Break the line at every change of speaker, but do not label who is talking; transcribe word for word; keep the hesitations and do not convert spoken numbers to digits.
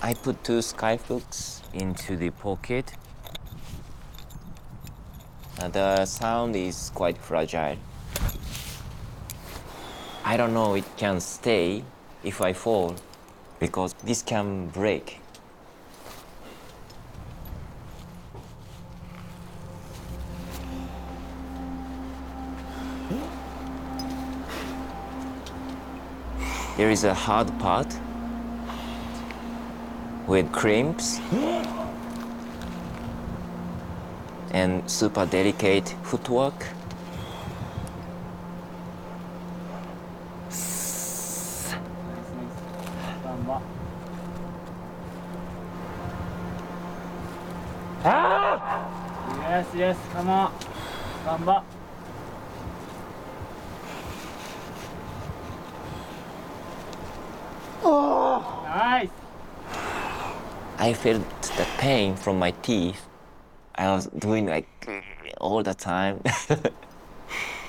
I put two skyhooks into the pocket. Uh, the sound is quite fragile. I don't know it can stay if I fall because this can break. There is a hard part with crimps and super delicate footwork.
Yes, yes, come on. Gamba. Oh, nice.
I felt the pain from my teeth. I was doing like all the time.